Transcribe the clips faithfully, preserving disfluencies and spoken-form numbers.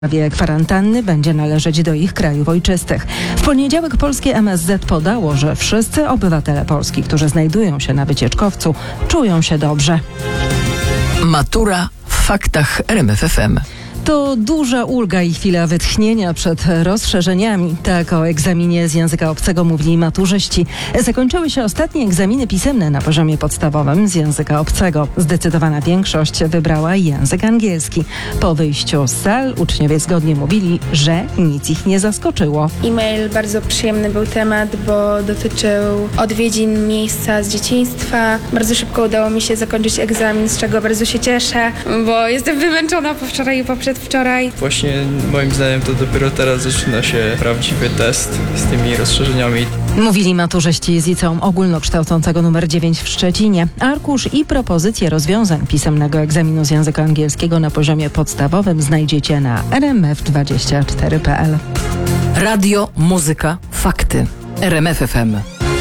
sprawie kwarantanny będzie należeć do ich krajów ojczystych. W poniedziałek polskie M S Z podało, że wszyscy obywatele Polski, którzy znajdują się na wycieczkowcu, czują się dobrze. Matura w faktach R M F F M. To duża ulga i chwila wytchnienia przed rozszerzeniami. Tak o egzaminie z języka obcego mówili maturzyści. Zakończyły się ostatnie egzaminy pisemne na poziomie podstawowym z języka obcego. Zdecydowana większość wybrała język angielski. Po wyjściu z sal uczniowie zgodnie mówili, że nic ich nie zaskoczyło. E-mail, bardzo przyjemny był temat, bo dotyczył odwiedzin miejsca z dzieciństwa. Bardzo szybko udało mi się zakończyć egzamin, z czego bardzo się cieszę, bo jestem wymęczona po wczoraj i po przedwczoraj. Właśnie moim zdaniem to dopiero teraz zaczyna się prawdziwy test z tymi rozszerzeniami. Mówili maturzyści z liceum ogólnokształcącego numer dziewięć w Szczecinie. Arkusz i propozycje rozwiązań pisemnego egzaminu z języka angielskiego na poziomie podstawowym znajdziecie na r m f dwadzieścia cztery kropka p l. Radio, muzyka, fakty. R M F F M.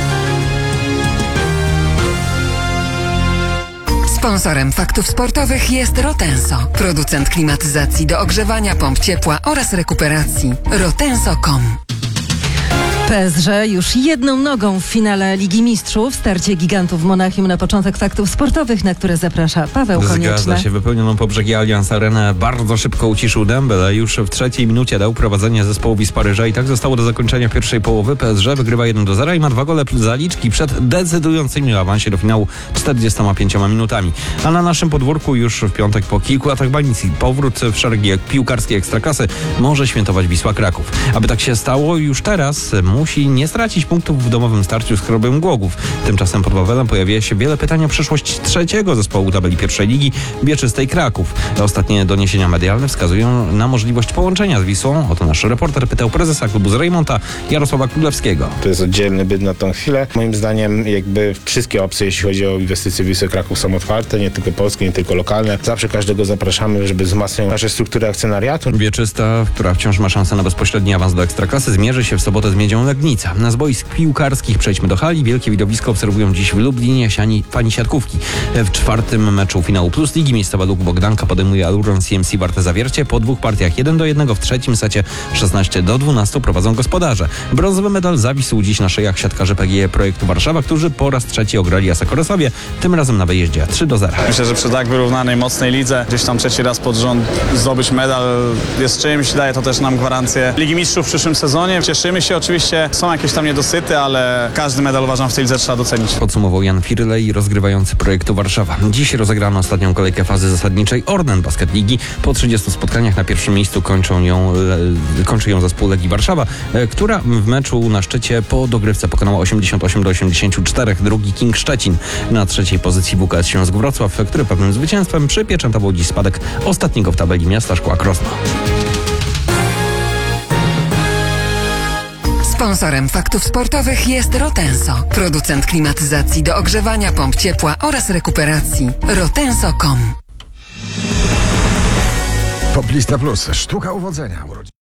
Sponsorem faktów sportowych jest Rotenso, producent klimatyzacji do ogrzewania, pomp ciepła oraz rekuperacji. rotenso kropka com. P S G już jedną nogą w finale Ligi Mistrzów. Starcie gigantów Monachium na początek faktów sportowych, na które zaprasza Paweł Konieczny. Zgadza się. Wypełnioną po brzegi Allianz Arenę bardzo szybko uciszył Dembele. Już w trzeciej minucie dał prowadzenie zespołowi z Paryża i tak zostało do zakończenia pierwszej połowy. P S G wygrywa jeden do zera i ma dwa gole plus zaliczki przed decydującymi o awansie do finału czterdziestoma pięcioma minutami. A na naszym podwórku już w piątek po kilku latach banicji powrót w szeregi piłkarskiej Ekstraklasy może świętować Wisła Kraków. Aby tak się stało już teraz musi nie stracić punktów w domowym starciu z Chorobem Głogów. Tymczasem pod Wawelem pojawia się wiele pytań o przyszłość trzeciego zespołu tabeli pierwszej ligi, Wieczystej Kraków. Ostatnie doniesienia medialne wskazują na możliwość połączenia z Wisłą. Oto nasz reporter pytał prezesa klubu z Rejmonta, Jarosława Królewskiego. To jest oddzielny byt na tą chwilę. Moim zdaniem jakby wszystkie opcje, jeśli chodzi o inwestycje Wisły Kraków, są otwarte, nie tylko polskie, nie tylko lokalne. Zawsze każdego zapraszamy, żeby wzmacniać nasze struktury akcjonariatu. Wieczysta, która wciąż ma szansę na bezpośredni awans do Ekstraklasy, zmierzy się w sobotę z Miedzią Legnica. Na z boisk piłkarskich przejdźmy do hali. Wielkie widowisko obserwują dziś w Lublinie siani, fani siatkówki. W czwartym meczu finału Plus Ligi miejscowa Luk Bogdanka podejmuje Aluron C M C Warte Zawiercie. Po dwóch partiach jeden do jednego w trzecim secie szesnaście do dwunastu prowadzą gospodarze. Brązowy medal zawisł dziś na szyjach siatkarzy P G E Projektu Warszawa, którzy po raz trzeci ograli Asekoresowie, tym razem na wyjeździe trzy do zera. Myślę, że przy tak wyrównanej, mocnej lidze gdzieś tam trzeci raz pod rząd zdobyć medal jest czymś, daje to też nam gwarancję Ligi Mistrzów w przyszłym sezonie. Cieszymy się oczywiście, są jakieś tam niedosyty, ale każdy medal uważam w tej lidze trzeba docenić. Podsumował Jan Firlej, rozgrywający Projektu Warszawa. Dziś rozegrano ostatnią kolejkę fazy zasadniczej Orlen Basket Ligi. Po trzydziestu spotkaniach na pierwszym miejscu kończą ją, e, kończy ją zespół Legii Warszawa, e, która w meczu na szczycie po dogrywce pokonała osiemdziesiąt osiem do osiemdziesięciu czterech. Drugi King Szczecin. Na trzeciej pozycji W K S Śląsk Wrocław, który pewnym zwycięstwem przypieczętował dziś spadek ostatniego w tabeli Miasta Szkła Krosno. Sponsorem faktów sportowych jest Rotenso, producent klimatyzacji do ogrzewania, pomp ciepła oraz rekuperacji. rotenso kropka com. Poplista Plus. Sztuka uwodzenia.